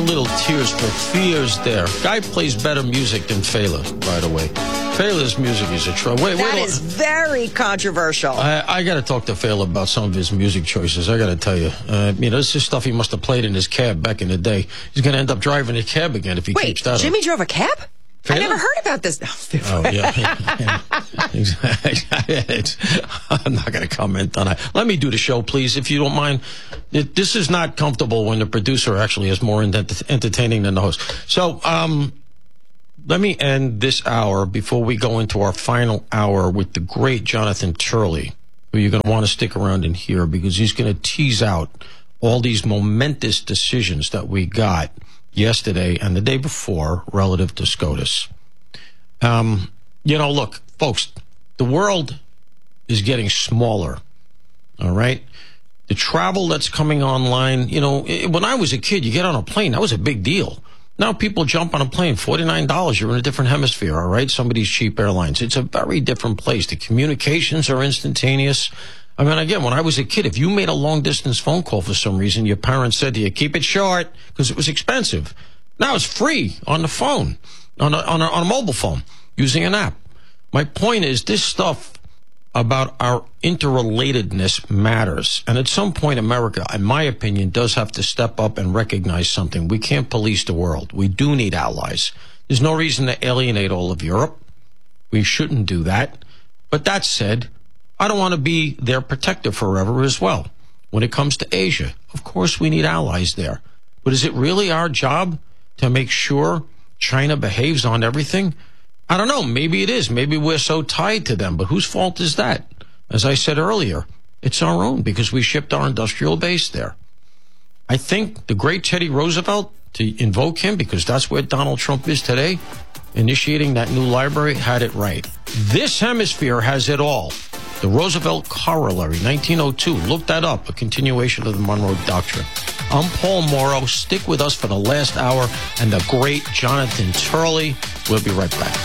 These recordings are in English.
little Tears for Fears there. Guy plays better music than Fela, by the way. Fela's music is a That is very controversial. I got to talk to Fela about some of his music choices. I got to tell you. This is stuff he must have played in his cab back in the day. He's going to end up driving a cab again if he keeps that up. Jimmy drove a cab? Fela? I never heard about this. Oh, yeah. I'm not going to comment on that. Let me do the show, please, if you don't mind. This is not comfortable when the producer actually is more entertaining than the host. So, let me end this hour before we go into our final hour with the great Jonathan Turley, who you're going to want to stick around and hear because he's going to tease out all these momentous decisions that we got yesterday and the day before relative to SCOTUS. Look, folks, the world is getting smaller, all right? The travel that's coming online, when I was a kid, you get on a plane, that was a big deal. Now people jump on a plane, $49, you're in a different hemisphere, all right? Some of these cheap airlines. It's a very different place. The communications are instantaneous. I mean, again, when I was a kid, if you made a long-distance phone call for some reason, your parents said to you, keep it short, because it was expensive. Now it's free on the phone, on a mobile phone, using an app. My point is, this stuff about our interrelatedness matters. And at some point, America, in my opinion, does have to step up and recognize something. We can't police the world. We do need allies. There's no reason to alienate all of Europe. We shouldn't do that. But that said, I don't want to be their protector forever as well. When it comes to Asia, of course we need allies there. But is it really our job to make sure China behaves on everything? I don't know. Maybe it is. Maybe we're so tied to them. But whose fault is that? As I said earlier, it's our own because we shipped our industrial base there. I think the great Teddy Roosevelt, to invoke him because that's where Donald Trump is today, initiating that new library, had it right. This hemisphere has it all. The Roosevelt Corollary, 1902. Look that up, a continuation of the Monroe Doctrine. I'm Paul Morrow. Stick with us for the last hour and the great Jonathan Turley. We'll be right back.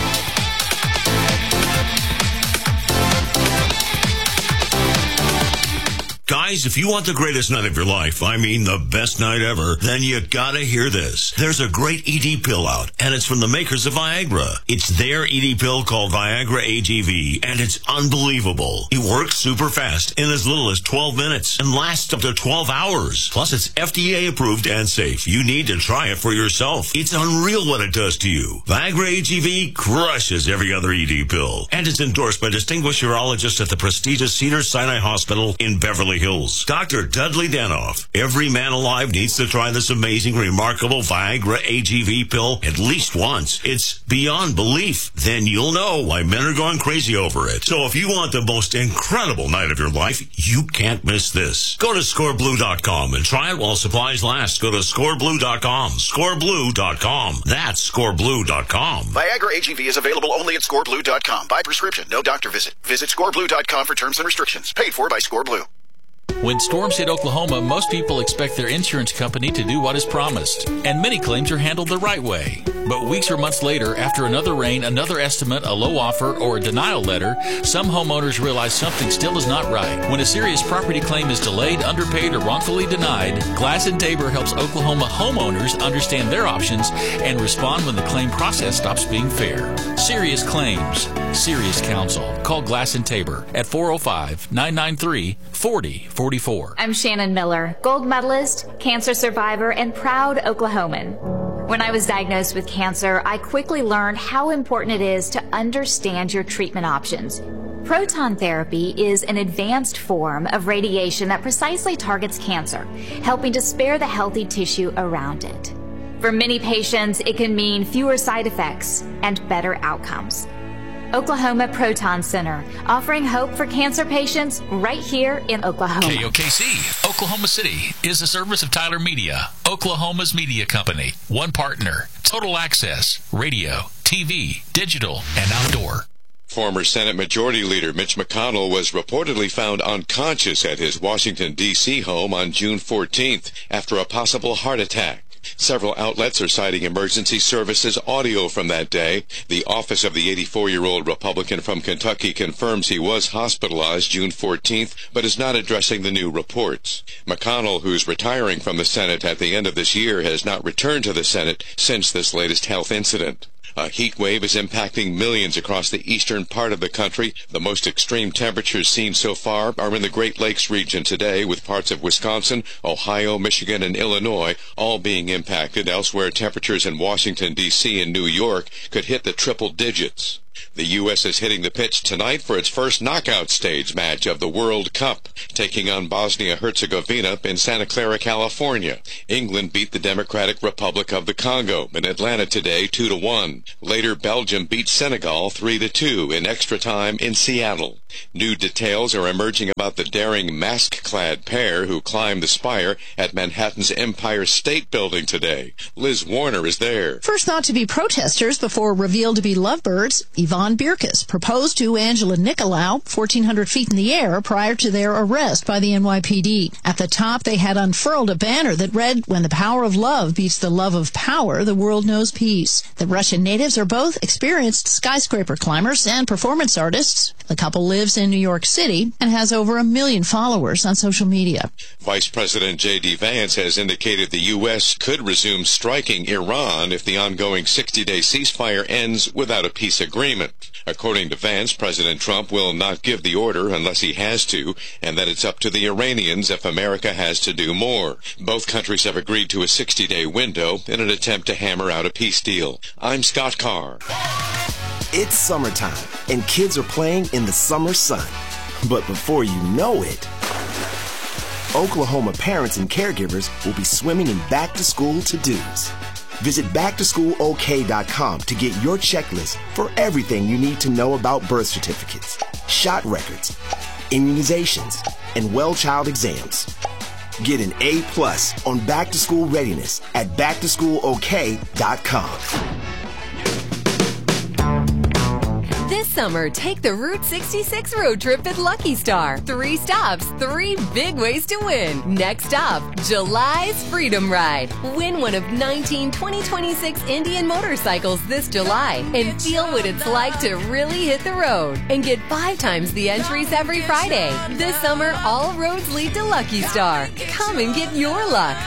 Guys, if you want the greatest night of your life, I mean the best night ever, then you gotta hear this. There's a great ED pill out, and it's from the makers of Viagra. It's their ED pill called Viagra AGV, and it's unbelievable. It works super fast in as little as 12 minutes and lasts up to 12 hours. Plus, it's FDA approved and safe. You need to try it for yourself. It's unreal what it does to you. Viagra AGV crushes every other ED pill, and it's endorsed by distinguished urologists at the prestigious Cedars-Sinai Hospital in Beverly Hills. Dr. Dudley Danoff. Every man alive needs to try this amazing, remarkable Viagra AGV pill at least once. It's beyond belief. Then you'll know why men are going crazy over it. So if you want the most incredible night of your life, you can't miss this. Go to scoreblue.com and try it while supplies last. Go to scoreblue.com. Scoreblue.com. That's scoreblue.com. Viagra AGV is available only at scoreblue.com. By prescription, no doctor visit. Visit scoreblue.com for terms and restrictions. Paid for by ScoreBlue. When storms hit Oklahoma, most people expect their insurance company to do what is promised, and many claims are handled the right way. But weeks or months later, after another rain, another estimate, a low offer, or a denial letter, some homeowners realize something still is not right. When a serious property claim is delayed, underpaid, or wrongfully denied, Glass & Tabor helps Oklahoma homeowners understand their options and respond when the claim process stops being fair. Serious claims, serious counsel. Call Glass & Tabor at 405-993-4044. I'm Shannon Miller, gold medalist, cancer survivor, and proud Oklahoman. When I was diagnosed with cancer, I quickly learned how important it is to understand your treatment options. Proton therapy is an advanced form of radiation that precisely targets cancer, helping to spare the healthy tissue around it. For many patients, it can mean fewer side effects and better outcomes. Oklahoma Proton Center, offering hope for cancer patients right here in Oklahoma. KOKC, Oklahoma City, is a service of Tyler Media, Oklahoma's media company. One partner, total access, radio, TV, digital, and outdoor. Former Senate Majority Leader Mitch McConnell was reportedly found unconscious at his Washington, D.C. home on June 14th after a possible heart attack. Several outlets are citing emergency services audio from that day. The office of the 84-year-old Republican from Kentucky confirms he was hospitalized June 14th, but is not addressing the new reports. McConnell, who's retiring from the Senate at the end of this year, has not returned to the Senate since this latest health incident. A heat wave is impacting millions across the eastern part of the country. The most extreme temperatures seen so far are in the Great Lakes region today, with parts of Wisconsin, Ohio, Michigan, and Illinois all being impacted. Elsewhere, temperatures in Washington, D.C. and New York could hit the triple digits. The U.S. is hitting the pitch tonight for its first knockout stage match of the World Cup, taking on Bosnia-Herzegovina in Santa Clara, California. England beat the Democratic Republic of the Congo in Atlanta today 2-1. Later, Belgium beat Senegal 3-2 in extra time in Seattle. New details are emerging about the daring mask-clad pair who climbed the spire at Manhattan's Empire State Building today. Liz Warner is there. First thought to be protesters before revealed to be lovebirds, Yvonne Birkus proposed to Angela Nicolau 1,400 feet in the air prior to their arrest by the NYPD. At the top, they had unfurled a banner that read, "When the power of love beats the love of power, the world knows peace." The Russian natives are both experienced skyscraper climbers and performance artists. The couple lives in New York City and has over 1 million followers on social media. Vice President J.D. Vance has indicated the U.S. could resume striking Iran if the ongoing 60-day ceasefire ends without a peace agreement. According to Vance, President Trump will not give the order unless he has to, and that it's up to the Iranians if America has to do more. Both countries have agreed to a 60-day window in an attempt to hammer out a peace deal. I'm Scott Carr. It's summertime, and kids are playing in the summer sun. But before you know it, Oklahoma parents and caregivers will be swimming in back-to-school to-dos. Visit backtoschoolok.com to get your checklist for everything you need to know about birth certificates, shot records, immunizations, and well-child exams. Get an A+ on back-to-school readiness at backtoschoolok.com. This summer, take the Route 66 road trip at Lucky Star. 3 stops, 3 big ways to win. Next stop, July's Freedom Ride. Win one of 19 2026 Indian motorcycles this July and feel what it's like to really hit the road. And get 5 times the entries every Friday. This summer, all roads lead to Lucky Star. Come and get your luck.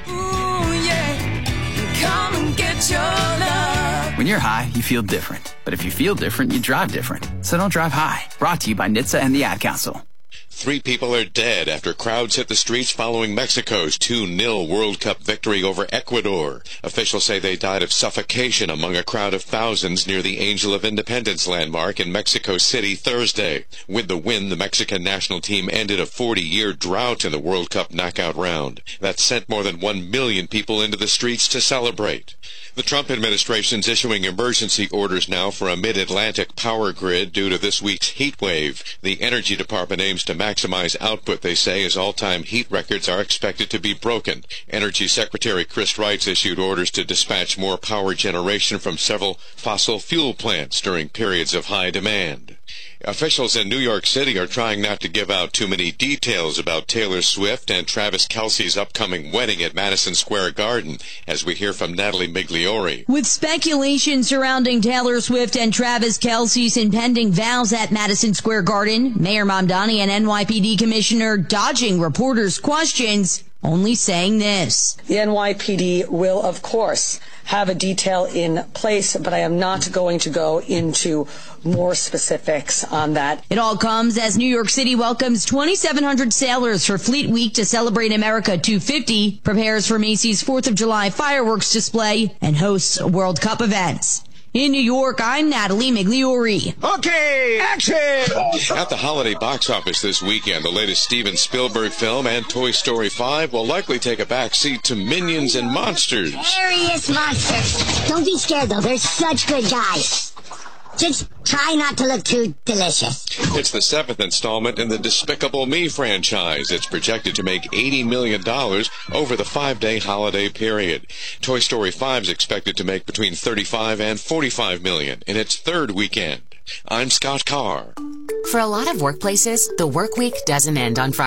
Ooh, yeah. Come and get your luck. When you're high, you feel different. But if you feel different, you drive different. So don't drive high. Brought to you by NHTSA and the Ad Council. 3 people are dead after crowds hit the streets following Mexico's 2-0 World Cup victory over Ecuador. Officials say they died of suffocation among a crowd of thousands near the Angel of Independence landmark in Mexico City Thursday. With the win, the Mexican national team ended a 40-year drought in the World Cup knockout round. That sent more than 1 million people into the streets to celebrate. The Trump administration's issuing emergency orders now for a mid-Atlantic power grid due to this week's heat wave. The Energy Department aims to maximize output, they say, as all-time heat records are expected to be broken. Energy Secretary Chris Wright issued orders to dispatch more power generation from several fossil fuel plants during periods of high demand. Officials in New York City are trying not to give out too many details about Taylor Swift and Travis Kelce's upcoming wedding at Madison Square Garden, as we hear from Natalie Migliori. With speculation surrounding Taylor Swift and Travis Kelce's impending vows at Madison Square Garden, Mayor Mamdani and NYPD Commissioner dodging reporters' questions, only saying this. The NYPD will, of course, have a detail in place, but I am not going to go into more specifics on that. It all comes as New York City welcomes 2,700 sailors for Fleet Week to celebrate America 250, prepares for Macy's 4th of July fireworks display, and hosts World Cup events. In New York, I'm Natalie Migliori. Okay, action! At the holiday box office this weekend, the latest Steven Spielberg film and Toy Story 5 will likely take a back seat to Minions and Monsters. Scariest monsters. Don't be scared, though. They're such good guys. Just try not to look too delicious. It's the 7th installment in the Despicable Me franchise. It's projected to make $80 million over the 5-day holiday period. Toy Story 5 is expected to make between $35 and $45 million in its 3rd weekend. I'm Scott Carr. For a lot of workplaces, the work week doesn't end on Friday.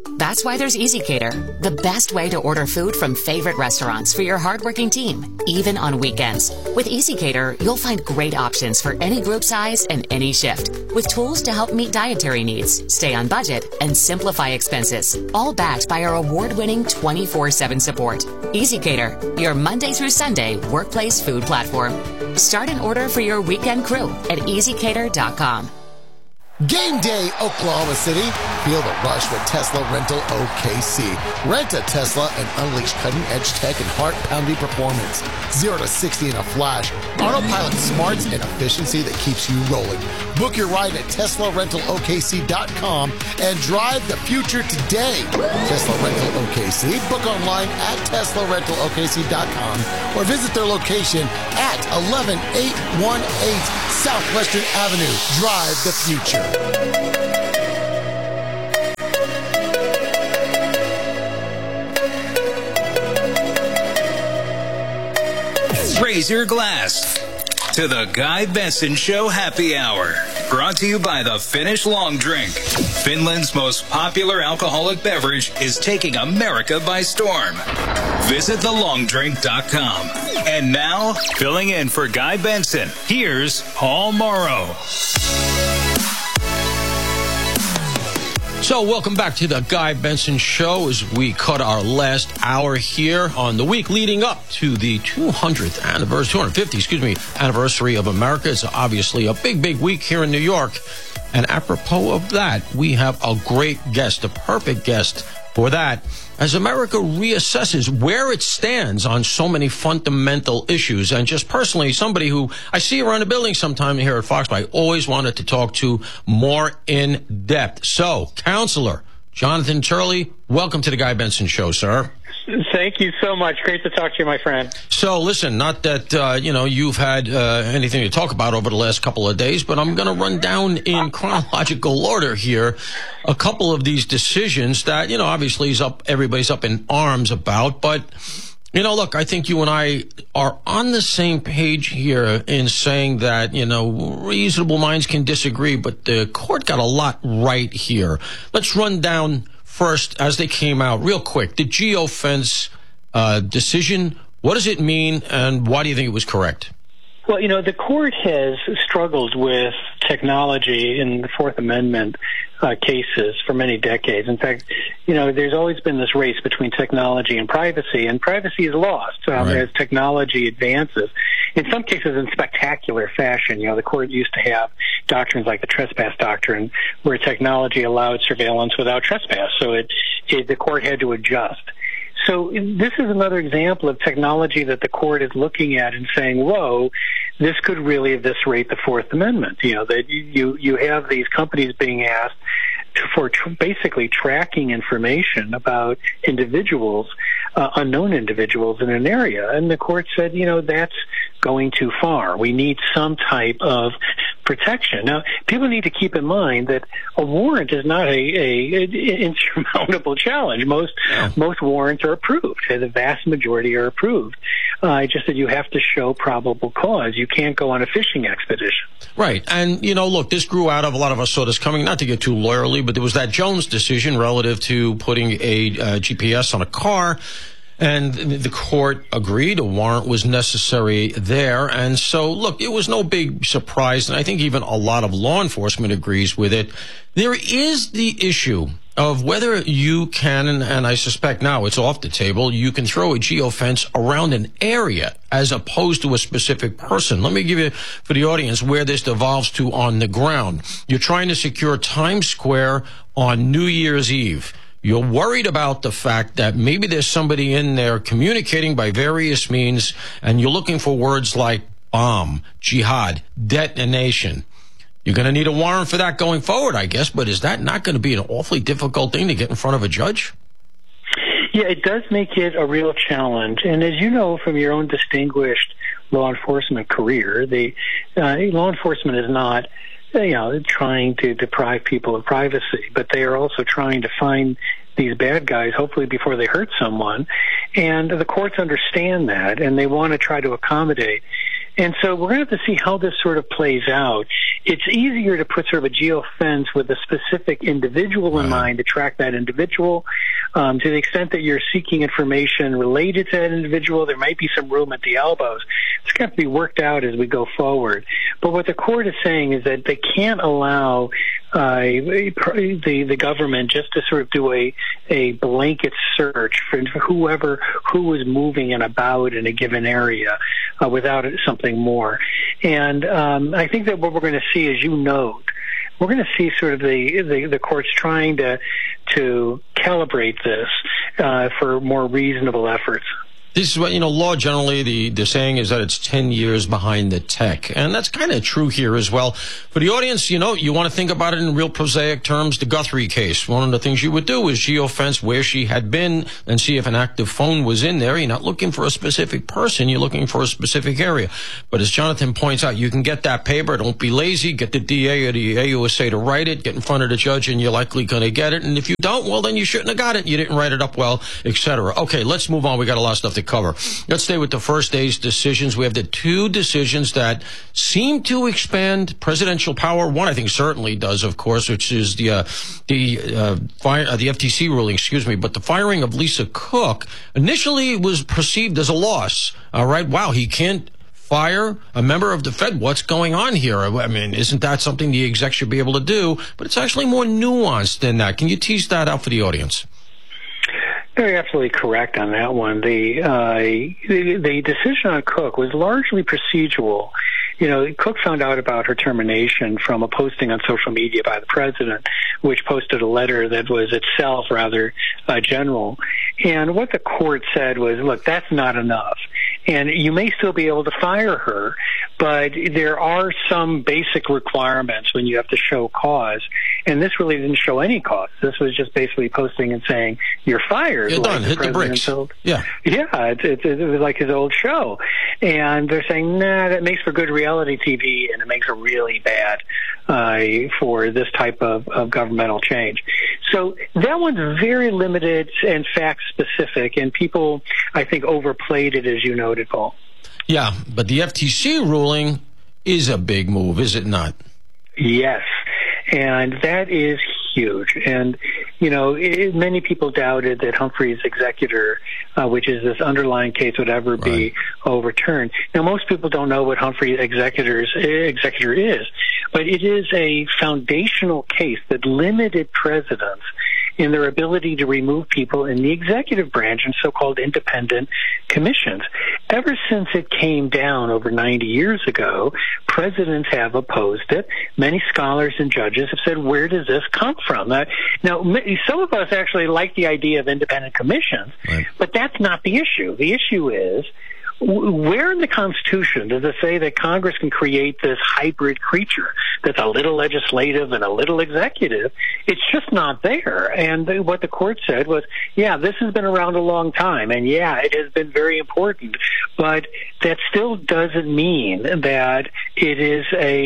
That's why there's EasyCater, the best way to order food from favorite restaurants for your hardworking team, even on weekends. With EasyCater, you'll find great options for any group size and any shift, with tools to help meet dietary needs, stay on budget, and simplify expenses, all backed by our award-winning 24/7 support. EasyCater, your Monday through Sunday workplace food platform. Start an order for your weekend crew at easycater.com. Game day, Oklahoma City. Feel the rush with Tesla Rental OKC. Rent a Tesla and unleash cutting-edge tech and heart-pounding performance. 0 to 60 in a flash. Autopilot smarts and efficiency that keeps you rolling. Book your ride at TeslaRentalOKC.com and drive the future today. Tesla Rental OKC. Book online at TeslaRentalOKC.com or visit their location at 11818 Southwestern Avenue. Drive the future. Raise your glass to the Guy Benson Show Happy Hour. Brought to you by the Finnish Long Drink. Finland's most popular alcoholic beverage is taking America by storm. Visit thelongdrink.com. And now, filling in for Guy Benson, here's Paul Morrow. So welcome back to the Guy Benson Show as we cut our last hour here on the week leading up to the 250th anniversary of America. It's obviously a big, big week here in New York. And apropos of that, we have a great guest, a perfect guest for that, as America reassesses where it stands on so many fundamental issues. And just personally, somebody who I see around the building sometime here at Fox, but I always wanted to talk to more in depth. So, Counselor Jonathan Turley, welcome to the Guy Benson Show, sir. Thank you so much. Great to talk to you, my friend. So, listen, not that, you've had anything to talk about over the last couple of days, but I'm going to run down in chronological order here a couple of these decisions that, obviously everybody's up in arms about. But, look, I think you and I are on the same page here in saying that, reasonable minds can disagree, but the court got a lot right here. Let's run down first, as they came out, real quick, the geofence decision. What does it mean, and why do you think it was correct? Well, the court has struggled with technology in the Fourth Amendment cases for many decades. In fact, there's always been this race between technology and privacy is lost as technology advances. In some cases, in spectacular fashion. The court used to have doctrines like the trespass doctrine, where technology allowed surveillance without trespass. So the court had to adjust. So this is another example of technology that the court is looking at and saying, whoa, this could really eviscerate the Fourth Amendment. That you have these companies being asked for basically tracking information about individuals, unknown individuals in an area. And the court said, that's going too far. We need some type of protection. Now, people need to keep in mind that a warrant is not a insurmountable challenge. Most warrants are approved. The vast majority are approved. Just that you have to show probable cause. You can't go on a fishing expedition. Right. And, look, this grew out of, a lot of us saw this coming, not to get too lawyerly, but there was that Jones decision relative to putting a GPS on a car. And the court agreed a warrant was necessary there. And so, look, it was no big surprise. And I think even a lot of law enforcement agrees with it. There is the issue of whether you can, and I suspect now it's off the table, you can throw a geofence around an area as opposed to a specific person. Let me give you, for the audience, where this devolves to on the ground. You're trying to secure Times Square on New Year's Eve. You're worried about the fact that maybe there's somebody in there communicating by various means, and you're looking for words like bomb, jihad, detonation. You're going to need a warrant for that going forward, I guess, but is that not going to be an awfully difficult thing to get in front of a judge? Yeah, it does make it a real challenge. And as you know from your own distinguished law enforcement career, the law enforcement is not trying to deprive people of privacy, but they are also trying to find these bad guys, hopefully before they hurt someone. And the courts understand that, and they want to try to accommodate. And so we're going to have to see how this sort of plays out. it's easier to put sort of a geofence with a specific individual in mind to track that individual. To the extent that you're seeking information related to that individual, there might be some room at the elbows. It's got to be worked out as we go forward. But what the court is saying is that they can't allow the government just to sort of do a blanket search for who was moving and about in a given area without something more. And I think that what we're going to see, as you note, we're going to see sort of the courts trying to calibrate this for more reasonable efforts. This is what, law generally, the saying is that it's 10 years behind the tech. And that's kind of true here as well. For the audience, you want to think about it in real prosaic terms. The Guthrie case, one of the things you would do is geofence where she had been and see if an active phone was in there. You're not looking for a specific person. You're looking for a specific area. But as Jonathan points out, you can get that paper. Don't be lazy. Get the DA or the AUSA to write it. Get in front of the judge, and you're likely going to get it. And if you don't, well, then you shouldn't have got it. You didn't write it up well, etc. Okay, let's move on. We got a lot of stuff to cover. Let's stay with the first day's decisions. We have the two decisions that seem to expand presidential power. One, I think, certainly does, of course, which is the FTC ruling, but the firing of Lisa Cook initially was perceived as a loss. All right, wow, he can't fire a member of the Fed. What's going on here? I mean, isn't that something the exec should be able to do? But it's actually more nuanced than that. Can you tease that out for the audience? You're absolutely correct on that one. The decision on Cook was largely procedural. Cook found out about her termination from a posting on social media by the president, which posted a letter that was itself rather general. And what the court said was, look, that's not enough. And you may still be able to fire her, but there are some basic requirements when you have to show cause. And this really didn't show any cause. This was just basically posting and saying, you're fired. You're done. Hit the bricks. Yeah. Yeah, it was like his old show. And they're saying, nah, that makes for good reality TV, and it makes it really bad for this type of governmental change. So that one's very limited and fact-specific, and people, I think, overplayed it, as you noted, Paul. Yeah, but the FTC ruling is a big move, is it not? Yes, and that is huge. And, many people doubted that Humphrey's executor, which is this underlying case, would ever be overturned. Now, most people don't know what Humphrey's executor is, but it is a foundational case that limited presidents in their ability to remove people in the executive branch and so-called independent commissions. Ever since it came down over 90 years ago, presidents have opposed it. Many scholars and judges have said, where does this come from? Now, some of us actually like the idea of independent commissions, but that's not the issue. The issue is, where in the Constitution does it say that Congress can create this hybrid creature that's a little legislative and a little executive? It's just not there. And what the court said was, yeah, this has been around a long time, and yeah, it has been very important, but that still doesn't mean that it is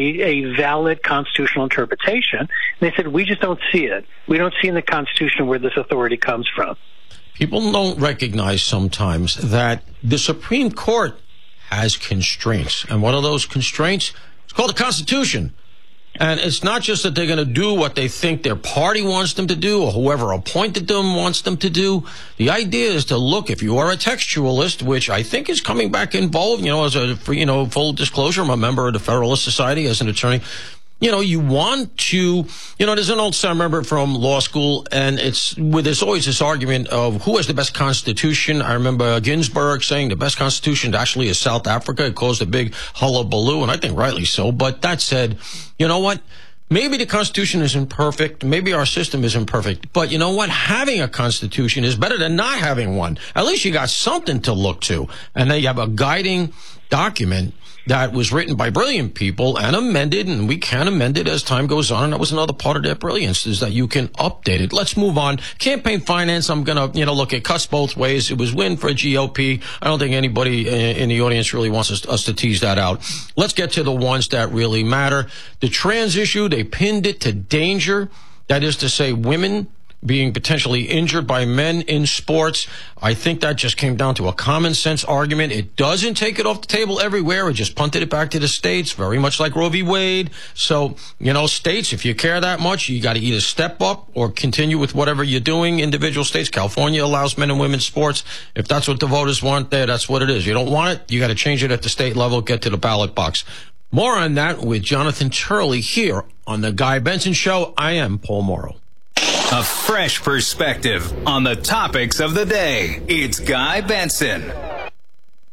a valid constitutional interpretation. And they said, we just don't see it. We don't see in the Constitution where this authority comes from. People don't recognize sometimes that the Supreme Court has constraints. And one of those constraints is called the Constitution. And it's not just that they're going to do what they think their party wants them to do or whoever appointed them wants them to do. The idea is to look, if you are a textualist, which I think is coming back in vogue, as a, full disclosure, I'm a member of the Federalist Society as an attorney. You want to, there's an old saying I remember from law school, and there's always this argument of who has the best constitution. I remember Ginsburg saying the best constitution actually is South Africa. It caused a big hullabaloo, and I think rightly so. But that said, you know what? Maybe the Constitution isn't perfect. Maybe our system isn't perfect. But you know what? Having a Constitution is better than not having one. At least you got something to look to. And then you have a guiding document that was written by brilliant people and amended, and we can amend it as time goes on. And that was another part of their brilliance, is that you can update it. Let's move on. Campaign finance, I'm going to, look, it cuts both ways. It was win for GOP. I don't think anybody in the audience really wants us to tease that out. Let's get to the ones that really matter. The trans issue, they pinned it to danger. That is to say, women being potentially injured by men in sports. I think that just came down to a common sense argument. It doesn't take it off the table everywhere. It just punted it back to the states, very much like Roe v. Wade. So, states, if you care that much, you got to either step up or continue with whatever you're doing. Individual states, California allows men and women's sports. If that's what the voters want there, that's what it is. You don't want it, you got to change it at the state level, get to the ballot box. More on that with Jonathan Turley here on The Guy Benson Show. I am Paul Morrow. A fresh perspective on the topics of the day. It's Guy Benson.